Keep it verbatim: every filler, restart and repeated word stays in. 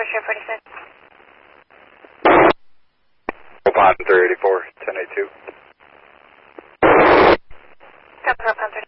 Share forty-six. Pond three eighty-four, ten eighty-two. Copy, Pond three.